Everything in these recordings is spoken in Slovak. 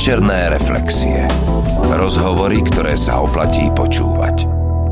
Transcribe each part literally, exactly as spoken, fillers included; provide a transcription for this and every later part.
Večerné reflexie. Rozhovory, ktoré sa oplatí počúvať.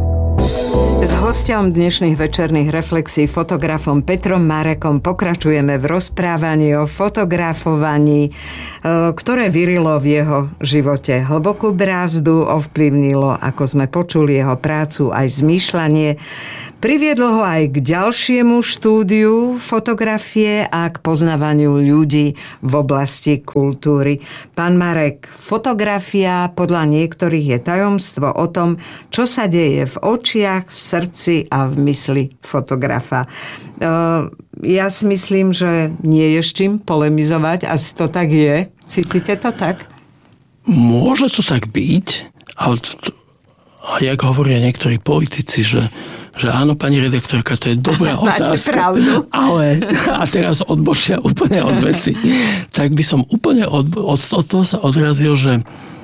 S hosťom dnešných večerných reflexí, fotografom Petrom Marekom, pokračujeme v rozprávaní o fotografovaní, ktoré vyrilo v jeho živote hlbokú brázdu, ovplyvnilo, ako sme počuli, jeho prácu aj zmýšľanie. Priviedlo ho aj k ďalšiemu štúdiu fotografie a k poznávaniu ľudí v oblasti kultúry. Pán Marek, fotografia podľa niektorých je tajomstvo o tom, čo sa deje v očiach, v srdci a v mysli fotografa. Ja si myslím, že nie je s čím polemizovať. Asi to tak je. Cítite to tak? Môže to tak byť, ale to, a jak hovoria niektorí politici, že že áno, pani redaktorka, to je dobrá otázka. Máte pravdu. Ale, a teraz odbočia úplne od veci. Tak by som úplne od, od, od toho sa odrazil, že,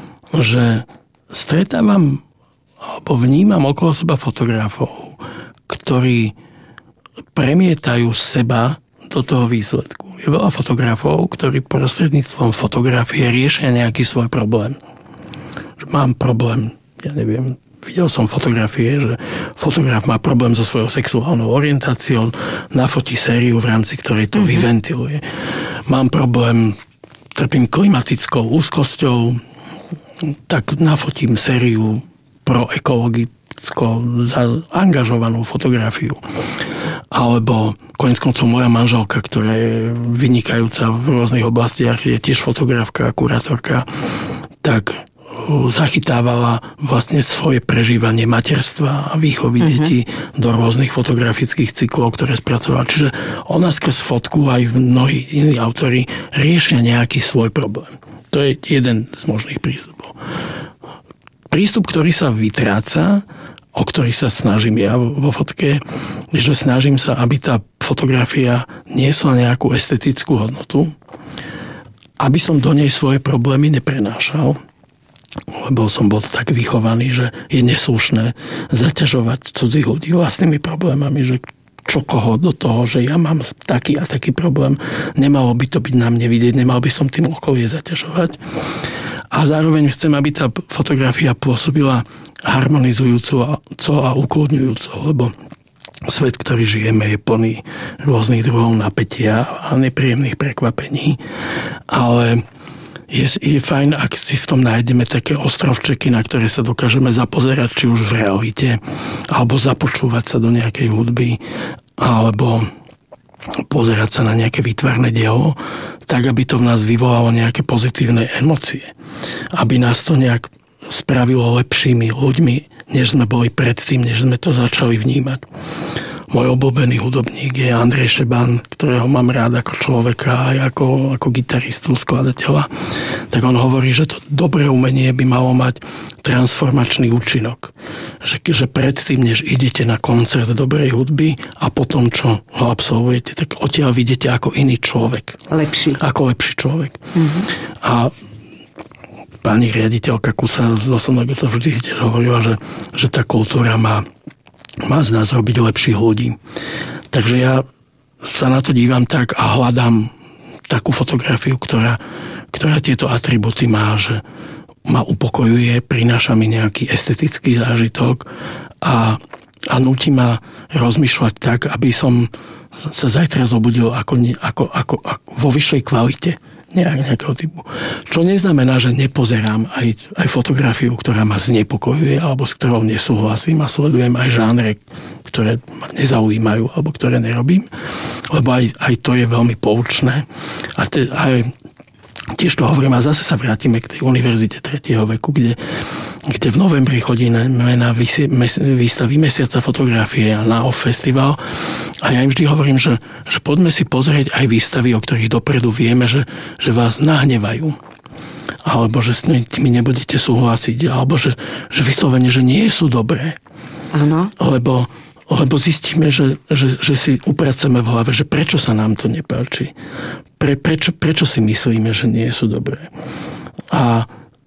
že stretávam alebo vnímam okolo seba fotografov, ktorí premietajú seba do toho výsledku. Je veľa fotografov, ktorí prostredníctvom fotografie riešia nejaký svoj problém. Že mám problém, ja neviem, videl som fotografie, že fotograf má problém so svojou sexuálnou orientáciou, nafotí sériu, v rámci ktorej to mm-hmm. vyventiluje. Mám problém, trpím klimatickou úzkosťou, tak nafotím sériu pro ekologicko zaangažovanú fotografiu. Alebo koniec koncov moja manželka, ktorá je vynikajúca v rôznych oblastiach, je tiež fotografka, kurátorka, tak zachytávala vlastne svoje prežívanie materstva a výchovy mm-hmm. detí do rôznych fotografických cyklov, ktoré spracovala. Čiže ona skrz fotku aj mnohí iní autori riešia nejaký svoj problém. To je jeden z možných prístupov. Prístup, ktorý sa vytráca, o ktorý sa snažím ja vo fotke, je, že snažím sa, aby tá fotografia niesla nejakú estetickú hodnotu, aby som do nej svoje problémy neprenášal, lebo som bol tak vychovaný, že je neslušné zaťažovať cudzích ľudí vlastnými problémami, že čo koho do toho, že ja mám taký a taký problém, nemalo by to byť na mne vidieť, nemal by som tým okolie zaťažovať. A zároveň chcem, aby tá fotografia pôsobila harmonizujúco a ukludňujúco, lebo svet, ktorý žijeme, je plný rôznych druhov napätia a nepríjemných prekvapení, ale Je, je fajn, ak si v tom nájdeme také ostrovčeky, na ktoré sa dokážeme zapozerať, či už v realite, alebo započúvať sa do nejakej hudby, alebo pozerať sa na nejaké výtvarné dielo, tak, aby to v nás vyvolalo nejaké pozitívne emócie. Aby nás to nejak spravilo lepšími ľuďmi, než sme boli predtým, než sme to začali vnímať. Môj obľúbený hudobník je Andrej Šeban, ktorého mám rád ako človeka aj ako, ako gitaristu, skladateľa. Tak on hovorí, že to dobré umenie by malo mať transformačný účinok. Že, že predtým, než idete na koncert dobrej hudby a potom, čo ho absolvujete, tak odtiaľ vidíte ako iný človek. Lepší. Ako lepší človek. Mm-hmm. A pani riaditeľka Kusa z es en gé to vždy tiež hovorila, že, že tá kultúra má má z nás robiť lepších ľudí. Takže ja sa na to dívam tak a hľadám takú fotografiu, ktorá, ktorá tieto atribúty má, že ma upokojuje, prináša mi nejaký estetický zážitok a, a núti ma rozmýšľať tak, aby som sa zajtra zobudil ako, ako, ako, ako vo vyššej kvalite nejakého typu. Čo neznamená, že nepozerám aj, aj fotografiu, ktorá ma znepokojuje alebo s ktorou nesúhlasím a sledujem aj žánre, ktoré ma nezaujímajú alebo ktoré nerobím, lebo aj, aj to je veľmi poučné. A te, aj tiež to hovorím, a zase sa vrátime k tej univerzite tretieho veku, kde, kde v novembri chodíme na výstavy Mesiaca fotografie a na off festival. A ja im vždy hovorím, že, že poďme si pozrieť aj výstavy, o ktorých dopredu vieme, že, že vás nahnevajú. Alebo že s nimi nebudete súhlasiť. Alebo že, že vyslovene, že nie sú dobré. Áno. Lebo Lebo zistíme, že, že, že si upraceme v hlave, že prečo sa nám to nepáči. Pre, prečo, prečo si myslíme, že nie sú dobré. A,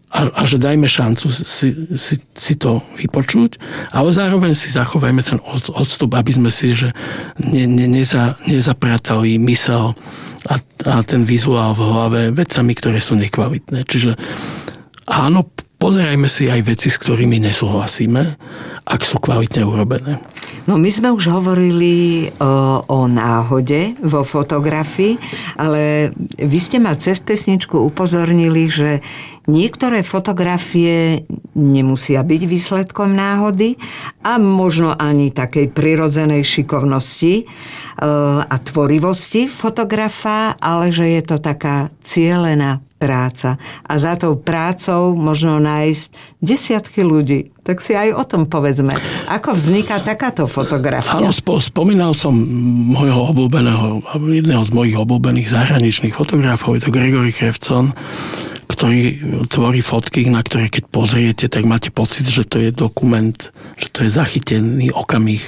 a, a že dajme šancu si, si, si to vypočuť, ale zároveň si zachovajme ten od, odstup, aby sme si že ne, ne, neza, nezapratali mysel a, a ten vizuál v hlave vecami, ktoré sú nekvalitné. Čiže áno, pozerajme si aj veci, s ktorými nesúhlasíme, ak sú kvalitne urobené. No my sme už hovorili o, o náhode vo fotografii, ale vy ste ma cez pesničku upozornili, že niektoré fotografie nemusia byť výsledkom náhody a možno ani takej prirodzenej šikovnosti a tvorivosti fotografa, ale že je to taká cielená práca. A za tou prácou možno nájsť desiatky ľudí. Tak si aj o tom povedzme. Ako vzniká takáto fotografia? Áno, spomínal som môjho obľúbeného, jedného z mojich obľúbených zahraničných fotografov, je to Gregory Crewdson, ktorý tvorí fotky, na ktoré keď pozriete, tak máte pocit, že to je dokument, že to je zachytený okamih.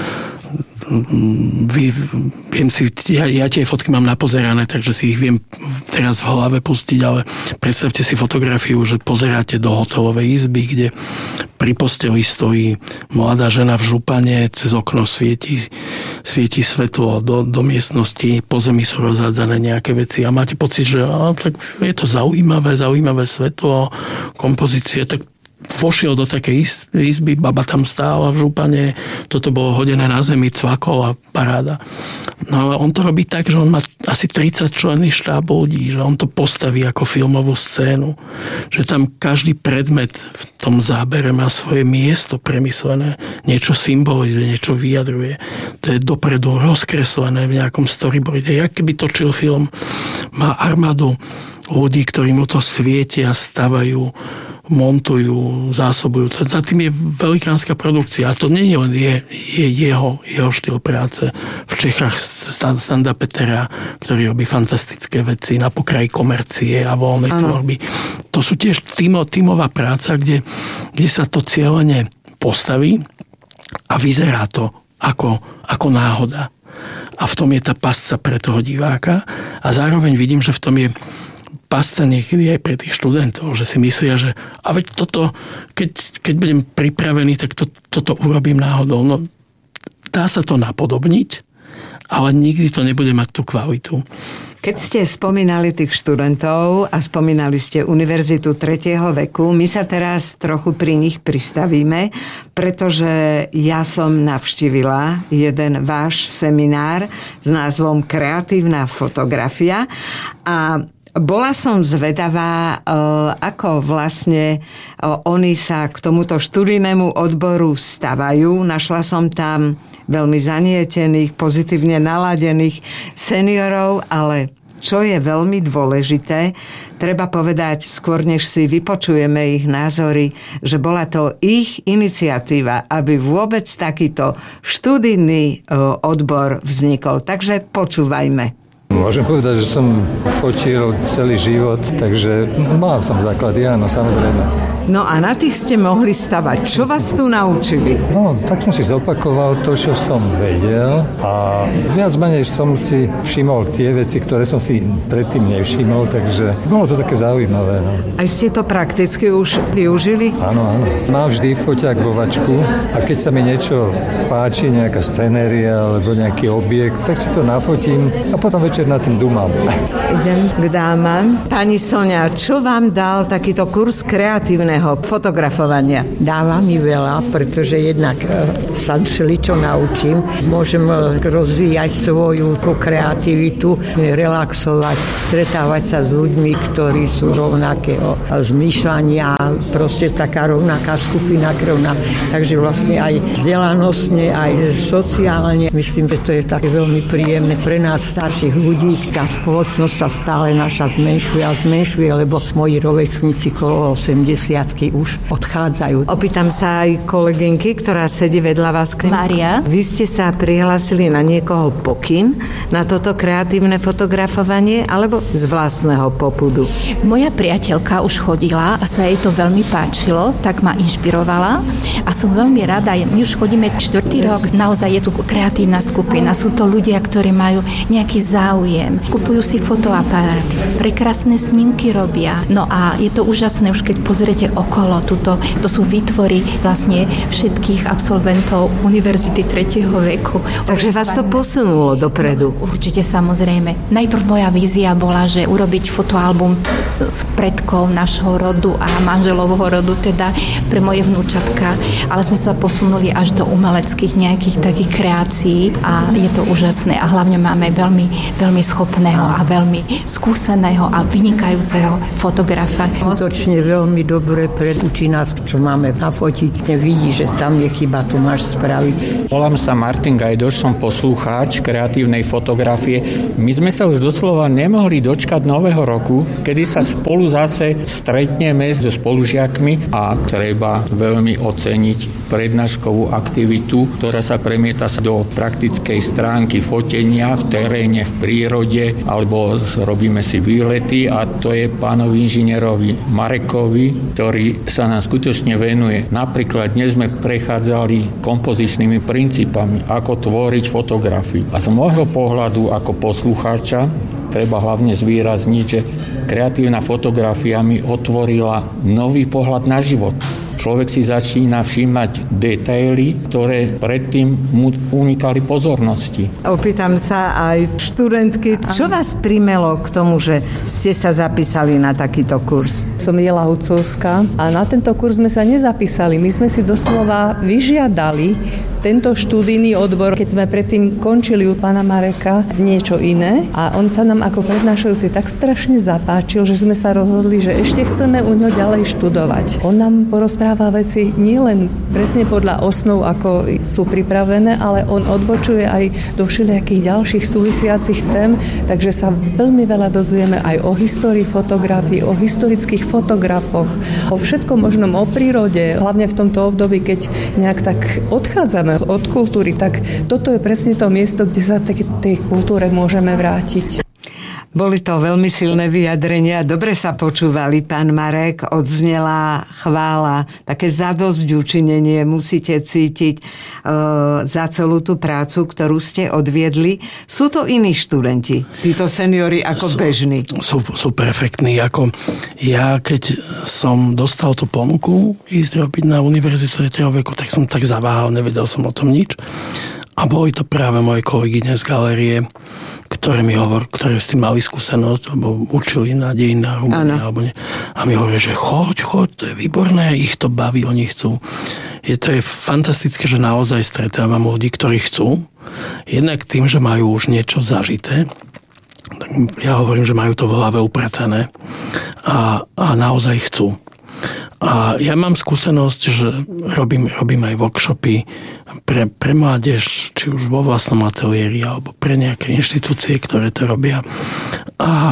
Vy, viem si, ja, ja tie fotky mám napozerané, takže si ich viem teraz v hlave pustiť, ale predstavte si fotografiu, že pozeráte do hotelovej izby, kde pri posteli stojí mladá žena v župane, cez okno svieti, svieti svetlo do, do miestnosti, po zemi sú rozhádzané nejaké veci a máte pocit, že á, tak je to zaujímavé, zaujímavé svetlo, kompozície, tak vošiel do takej izby, baba tam stála v župane, toto bolo hodené na zemi, cvakol a paráda. No ale on to robí tak, že on má asi tridsať členný štáb ľudí, že on to postaví ako filmovú scénu, že tam každý predmet v tom zábere má svoje miesto premyslené, niečo symbolizuje, niečo vyjadruje. To je dopredu rozkreslené v nejakom storyboarde. Jak keby točil film, má armádu ľudí, ktorí mu to svietia, stavajú, montujú, zásobujú. Za tým je velikánska produkcia. A to nie je len je, je jeho, jeho štýl práce. V Čechách Standa Petera, ktorý robí fantastické veci na pokraji komercie a voľnej ano. tvorby. To sú tiež tímo, tímová práca, kde, kde sa to cieľene postaví a vyzerá to ako, ako náhoda. A v tom je tá pasca pre toho diváka. A zároveň vidím, že v tom je pasca niekedy aj pre tých študentov, že si myslia, že a veď toto, keď, keď budem pripravený, tak to, toto urobím náhodou. No, dá sa to napodobniť, ale nikdy to nebude mať tú kvalitu. Keď ste spomínali tých študentov a spomínali ste Univerzitu tretieho veku, my sa teraz trochu pri nich pristavíme, pretože ja som navštívila jeden váš seminár s názvom Kreatívna fotografia a bola som zvedavá, ako vlastne oni sa k tomuto študijnému odboru stavajú. Našla som tam veľmi zanietených, pozitívne naladených seniorov, ale čo je veľmi dôležité, treba povedať, skôr než si vypočujeme ich názory, že bola to ich iniciatíva, aby vôbec takýto študijný odbor vznikol. Takže počúvajme. Môžem povedať, že som fotil celý život, takže mal som základy, áno, samozrejme. No a na tých ste mohli stavať. Čo vás tu naučili? No, tak som si zopakoval to, čo som vedel a viac menej som si všimol tie veci, ktoré som si predtým nevšimol, takže bolo to také zaujímavé. No. Aj ste to prakticky už využili? Áno, áno. Mám vždy foťák vo vačku a keď sa mi niečo páči, nejaká scenéria alebo nejaký objekt, tak si to nafotím a potom večer nad tým dumám. Idem k dámam. Pani Sonia, čo vám dal takýto kurz kreatívneho fotografovania? Dáva mi veľa, pretože jednak sa všeličo naučím. Môžem rozvíjať svoju kreativitu, relaxovať, stretávať sa s ľuďmi, ktorí sú rovnakého zmýšľania, proste taká rovnaká skupina krvná. Takže vlastne aj vzdelanostne, aj sociálne. Myslím, že to je také veľmi príjemné pre nás starších ľudí. Tá spoločnosť sa stále naša zmenšuje a zmenšuje, lebo moji rovesníci kolo osemdesiat už odchádzajú. Opýtam sa aj kolegynky, ktorá sedí vedľa vás. Mária. Vy ste sa prihlásili na niekoho pokyn na toto kreatívne fotografovanie alebo z vlastného popudu? Moja priateľka už chodila a sa jej to veľmi páčilo, tak ma inšpirovala a som veľmi rada. My už chodíme štvrtý rok, naozaj je tu kreatívna skupina. Sú to ľudia, ktorí majú nejaký záujem záujem. Kupujú si fotoaparáty, prekrásne snímky robia. No a je to úžasné, už keď pozriete okolo, tuto, to sú výtvory vlastne všetkých absolventov univerzity tretieho veku. Takže vás to posunulo dopredu? Určite, samozrejme. Najprv moja vízia bola, že urobiť fotoalbum s predkov našho rodu a manželovho rodu, teda pre moje vnúčatka, ale sme sa posunuli až do umeleckých nejakých takých kreácií a je to úžasné a hlavne máme veľmi, veľmi schopného a veľmi skúseného a vynikajúceho fotografa. Skutočne veľmi dobre predučí nás, čo máme nafotiť. Nevidí, že tam je chyba, tu máš spraviť. Volám sa Martin Gajdoš, som poslucháč kreatívnej fotografie. My sme sa už doslova nemohli dočkať nového roku, kedy sa spolu zase stretneme so spolužiakmi a treba veľmi oceniť prednáškovú aktivitu, ktorá sa premieta do praktickej stránky fotenia v teréne, v prírode, alebo robíme si výlety a to je pánovi inžinierovi Marekovi, ktorý sa nám skutočne venuje. Napríklad dnes sme prechádzali kompozičnými princípami, ako tvoriť fotografiu. A z môjho pohľadu ako poslucháča treba hlavne zvýrazniť, že kreatívna fotografia mi otvorila nový pohľad na život. Človek si začína všímať detaily, ktoré predtým mu unikali pozornosti. Opýtam sa aj študentky, čo vás primelo k tomu, že ste sa zapísali na takýto kurz? Som Jela Hucovská a na tento kurz sme sa nezapísali. My sme si doslova vyžiadali tento študijný odbor, keď sme predtým končili u pána Mareka, niečo iné a on sa nám ako prednášajúci tak strašne zapáčil, že sme sa rozhodli, že ešte chceme u ňo ďalej študovať. On nám porozpráva veci nielen presne podľa osnov, ako sú pripravené, ale on odbočuje aj do všelijakých ďalších súvisiacich tém, takže sa veľmi veľa dozvieme aj o histórii fotografii, o historických fotografoch, o všetkom možnom, o prírode, hlavne v tomto období, keď nejak tak odchádzame od kultúry, tak toto je presne to miesto, kde sa tej, tej kultúre môžeme vrátiť. Boli to veľmi silné vyjadrenia, dobre sa počúvali, pán Marek, odznela chvála, také zadosťučinenie musíte cítiť e, za celú tú prácu, ktorú ste odviedli. Sú to iní študenti, títo seniori ako sú, bežní? Sú, sú perfektní. Ako ja, keď som dostal tú ponuku ísť robiť na univerzitu tretieho veku, tak som tak zaváhal, nevedel som o tom nič. A boli to práve moje kolegyne z galérie, ktoré mi hovor, ktoré s tým mali skúsenosť, alebo učili na dejinách umenia, alebo nie. A mi hovorí, že choď, choď, to je výborné, ich to baví, oni chcú. Je to je fantastické, že naozaj stretávam ľudí, ktorí chcú. Jednak tým, že majú už niečo zažité, tak ja hovorím, že majú to v hlave upratané a, a naozaj chcú. A ja mám skúsenosť, že robím, robím aj workshopy pre, pre mládež, či už vo vlastnom ateliéri, alebo pre nejaké inštitúcie, ktoré to robia. A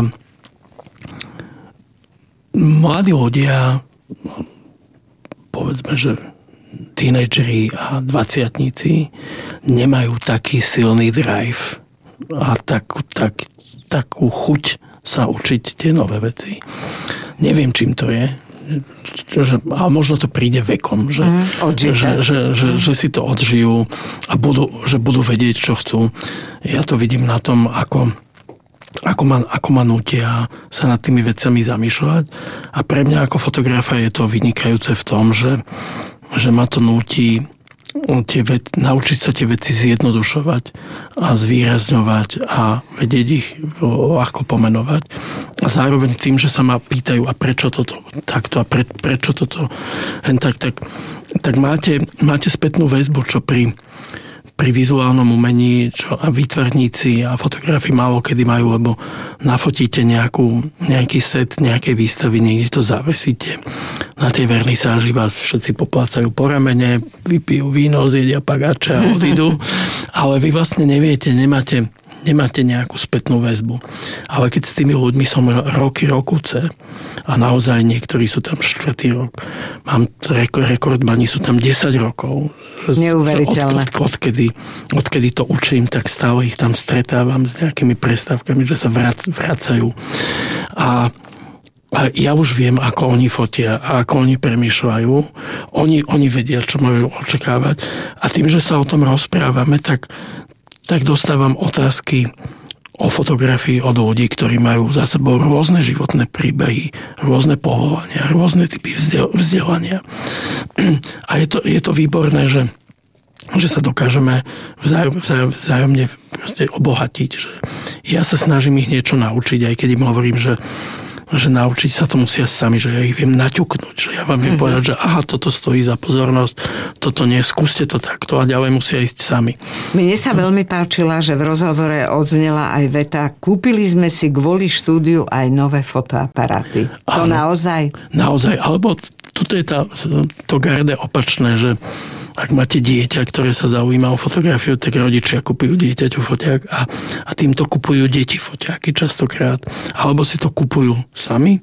mladí ľudia, povedzme, že tínedžeri a dvaciatníci nemajú taký silný drive a takú, tak, takú chuť sa učiť tie nové veci. Neviem, čím to je. Že, ale možno to príde vekom, že, mm, že, že, že, že si to odžijú a budú, že budú vedieť, čo chcú. Ja to vidím na tom, ako, ako, ma, ako ma nútia sa nad tými vecami zamýšľať a pre mňa ako fotografa je to vynikajúce v tom, že, že ma to núti tie veci, naučiť sa tie veci zjednodušovať a zvýrazňovať a vedieť ich ľahko pomenovať. A zároveň tým, že sa ma pýtajú, a prečo toto takto a pre, prečo toto hen tak, tak, tak máte, máte spätnú väzbu, čo pri pri vizuálnom umení, čo a výtvarníci a fotografi málo kedy majú, lebo nafotíte nejakú, nejaký set nejakej výstavy, niekde to zavesíte. Na tej vernisáži vás všetci poplácajú po ramene, vypijú víno, zjedia pagáče a odídu. Ale vy vlastne neviete, nemáte, nemáte nejakú spätnú väzbu. Ale keď s tými ľuďmi som roky, rokuce a naozaj niektorí sú tam štvrtý rok, mám rekordmani, sú tam desať rokov. Neuveriteľné. Od, odkedy, odkedy to učím, tak stále ich tam stretávam s nejakými prestávkami, že sa vrac, vracajú. A, a ja už viem, ako oni fotia a ako oni premýšľajú. Oni, oni vedia, čo majú očakávať. A tým, že sa o tom rozprávame, tak, tak dostávam otázky o fotografii od ľudí, ktorí majú za sebou rôzne životné príbehy, rôzne povolania, rôzne typy vzdelania. A je to, je to výborné, že, že sa dokážeme vzájom, vzájom, vzájomne proste obohatiť. Že ja sa snažím ich niečo naučiť, aj keď im hovorím, že že naučiť sa to musia sami, že ja ich viem naťuknúť, že ja vám viem mm-hmm. povedať, že aha, toto stojí za pozornosť, toto nie, skúste to takto a ďalej musia ísť sami. Mne sa veľmi páčila, že v rozhovore odznela aj veta, kúpili sme si kvôli štúdiu aj nové fotoaparáty. To áno, naozaj? Naozaj, alebo tuto je tá, to garde opačné, že ak máte dieťa, ktoré sa zaujíma o fotografiu, tak rodičia kupujú dieťaťu foťák a, a týmto kupujú deti foťáky častokrát. Alebo si to kupujú sami.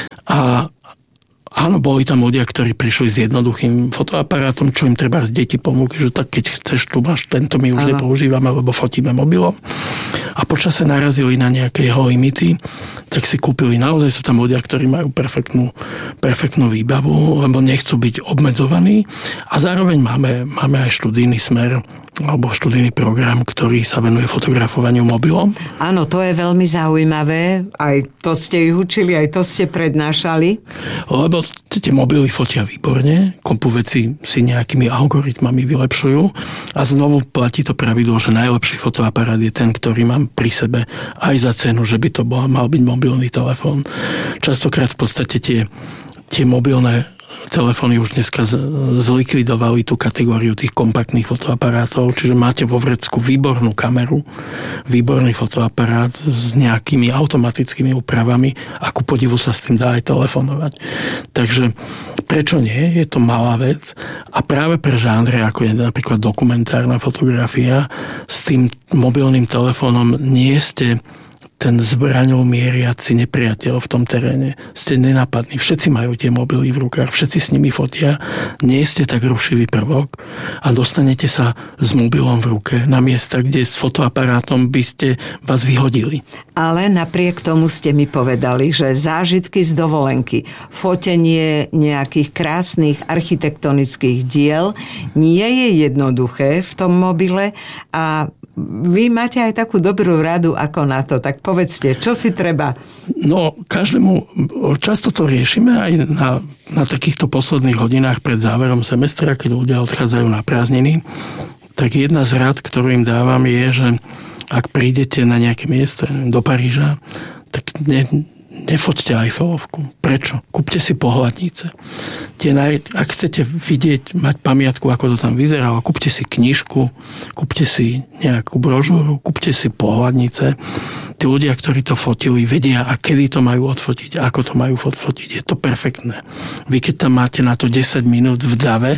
A áno, boli tam ľudia, ktorí prišli s jednoduchým fotoaparátom, čo im treba z deti pomôcť, že tak keď chceš, tu máš tento, my už ano. nepoužívame, lebo fotíme mobilom. A počas sa narazili na nejaké jeho limity, tak si kúpili. Naozaj sú tam ľudia, ktorí majú perfektnú, perfektnú výbavu, lebo nechcú byť obmedzovaní. A zároveň máme, máme aj študijný smer, alebo študijný program, ktorý sa venuje fotografovaniu mobilom. Áno, to je veľmi zaujímavé. Aj to ste ich učili, aj to ste prednášali. Lebo tie mobily fotia výborne, kopu veci si nejakými algoritmami vylepšujú a znovu platí to pravidlo, že najlepší fotoaparát je ten, ktorý mám pri sebe aj za cenu, že by to bol, mal byť mobilný telefón. Častokrát v podstate tie, tie mobilné telefóny už dneska zlikvidovali tú kategóriu tých kompaktných fotoaparátov, čiže máte vo vrecku výbornú kameru, výborný fotoaparát s nejakými automatickými úpravami a ku podivu sa s tým dá aj telefonovať. Takže prečo nie? Je to malá vec a práve pre žánre, ako je napríklad dokumentárna fotografia, s tým mobilným telefónom nie ste ten zbraňou mieriaci nepriateľ v tom teréne. Ste nenápadní. Všetci majú tie mobily v rukách, všetci s nimi fotia. Nie ste tak rušivý prvok a dostanete sa s mobilom v ruke na miesta, kde s fotoaparátom by ste vás vyhodili. Ale napriek tomu ste mi povedali, že zážitky z dovolenky, fotenie nejakých krásnych architektonických diel nie je jednoduché v tom mobile a vy máte aj takú dobrú radu ako na to, tak povedzte, čo si treba? No, každému, často to riešime aj na, na takýchto posledných hodinách pred záverom semestra, keď ľudia odchádzajú na prázdniny, tak jedna z rád, ktorú im dávam je, že ak prídete na nejaké miesto do Paríža, tak ne, nefoťte Eiffelovku. Prečo? Kúpte si pohľadnice. Tie naj... Ak chcete vidieť, mať pamiatku, ako to tam vyzeralo, kúpte si knižku, kúpte si nejakú brožúru, kúpte si pohľadnice. Tí ľudia, ktorí to fotili, vedia, a kedy to majú odfotiť, ako to majú odfotiť. Je to perfektné. Vy keď tam máte na to desať minút v dave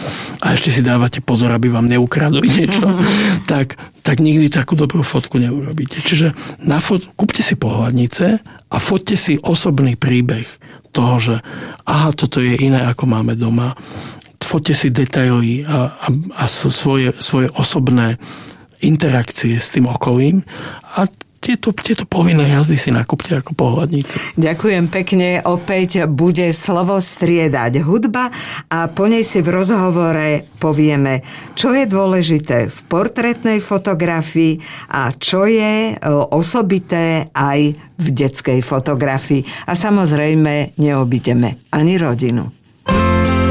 a ešte si dávate pozor, aby vám neukradli niečo, tak, tak nikdy takú dobrú fotku neurobíte. Čiže na fot... kúpte si pohľadnice a foťte si osobný príbeh toho, že aha, toto je iné, ako máme doma. Foťte si detaily a, a, a svoje, svoje osobné interakcie s tým okolím a tieto, tieto povinné jazdy si nakúpte ako pohľadnice. Ďakujem pekne. Opäť bude slovo striedať hudba a po nej si v rozhovore povieme, čo je dôležité v portrétnej fotografii a čo je osobité aj v detskej fotografii. A samozrejme neobídeme ani rodinu.